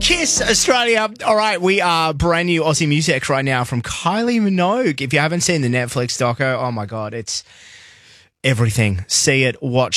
Kiss Australia. All right, we are brand new Aussie music right now from Kylie Minogue. If you haven't seen the Netflix doco, oh my God, it's everything. See it, watch